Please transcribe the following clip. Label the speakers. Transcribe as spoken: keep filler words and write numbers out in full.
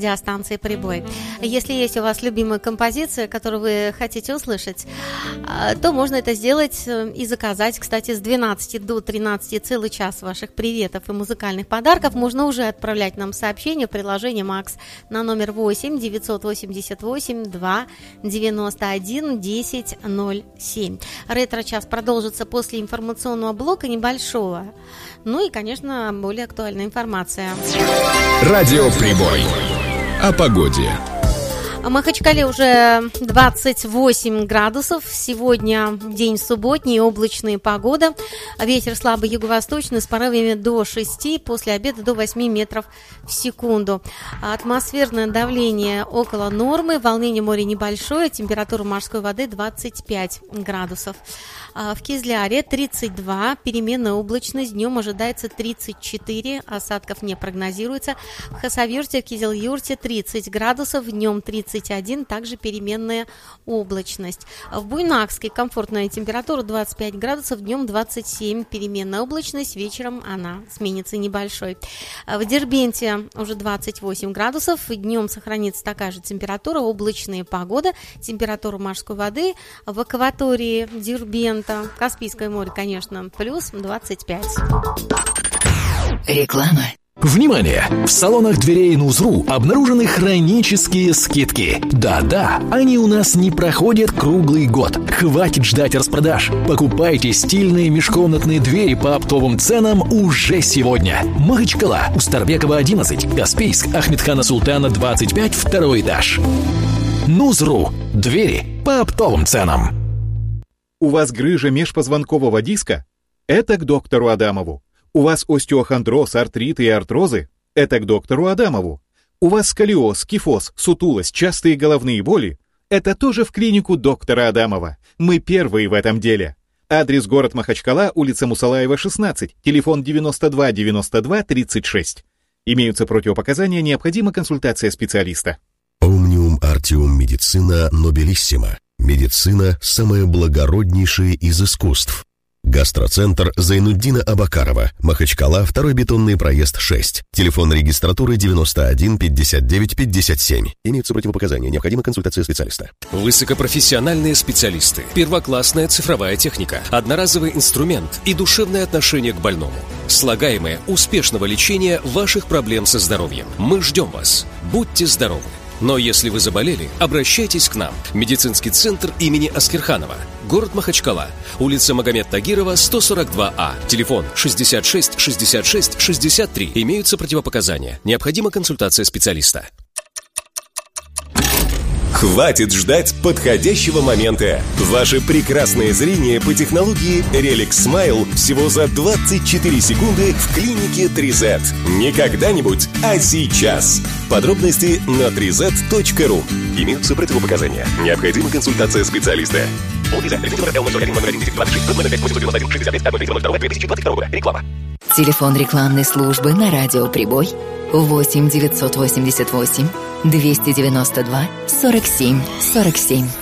Speaker 1: радиостанции «Прибой». Если есть у вас любимая композиция, которую вы хотите услышать, то можно это сделать и заказать. Кстати, с двенадцати до тринадцати целый час ваших приветов и музыкальных подарков можно уже отправлять нам сообщение в приложении «Макс» на номер восемь девятьсот восемьдесят восемь два девяносто один десять ноль семь. Ретро-час продолжится после информационного блока небольшого. Ну и, конечно, более актуальная информация.
Speaker 2: Радио «Прибой». О погоде.
Speaker 1: В Махачкале уже двадцать восемь градусов. Сегодня день субботний, облачная погода. Ветер слабый юго-восточный с порывами до шести, после обеда до восьми метров в секунду. Атмосферное давление около нормы, волнение моря небольшое, температура морской воды двадцать пять градусов. В Кизляре тридцать два, переменная облачность, днем ожидается тридцать четыре, осадков не прогнозируется. В Хасавюрте, в Кизил-Юрте тридцать градусов, днем тридцать один, также переменная облачность. В Буйнакске комфортная температура двадцать пять градусов, днем двадцать семь, переменная облачность, вечером она сменится небольшой. В Дербенте уже двадцать восемь градусов, днем сохранится такая же температура, облачная погода, температура морской воды в акватории Дербента, Каспийское море, конечно, плюс двадцать пять.
Speaker 3: Реклама.
Speaker 4: Внимание! В салонах дверей Нузру обнаружены хронические скидки. Да-да, они у нас не проходят круглый год. Хватит ждать распродаж. Покупайте стильные межкомнатные двери по оптовым ценам уже сегодня. Махачкала, Устарбекова, одиннадцать, Каспийск, Ахмедхана Султана, двадцать пять, второй этаж. Нузру. Двери по оптовым ценам.
Speaker 5: У вас грыжа межпозвонкового диска? Это к доктору Адамову. У вас остеохондроз, артриты и артрозы? Это к доктору Адамову. У вас сколиоз, кифоз, сутулость, частые головные боли? Это тоже в клинику доктора Адамова. Мы первые в этом деле. Адрес: город Махачкала, улица Мусалаева, шестнадцать, телефон девяносто два девяносто два тридцать шесть. Имеются противопоказания, необходима консультация специалиста.
Speaker 6: Омниум Артиум Медицина Нобелиссима. Медицина – самое благороднейшее из искусств. Гастроцентр Зайнуддина Абакарова, Махачкала, второй бетонный проезд шесть. Телефон регистратуры девяносто один пятьдесят девять пятьдесят семь. Имеются противопоказания, необходима консультация специалиста.
Speaker 7: Высокопрофессиональные специалисты, первоклассная цифровая техника, одноразовый инструмент и душевное отношение к больному. Слагаемое успешного лечения ваших проблем со здоровьем. Мы ждем вас. Будьте здоровы. Но если вы заболели, обращайтесь к нам. Медицинский центр имени Аскерханова. Город Махачкала. Улица Магомед Тагирова, сто сорок два А. Телефон шестьдесят шесть шестьдесят шесть шестьдесят три. Имеются противопоказания. Необходима консультация специалиста.
Speaker 2: Хватит ждать подходящего момента. Ваше прекрасное зрение по технологии Relic Smile всего за двадцать четыре секунды в клинике три зет. Не когда-нибудь, а сейчас. Подробности на три зет точка ру. Имеются противопоказания. Необходима консультация специалиста.
Speaker 3: Телефон рекламной службы на радио «Прибой» восемь девятьсот восемьдесят восемь двести девяносто два сорок семь сорок семь.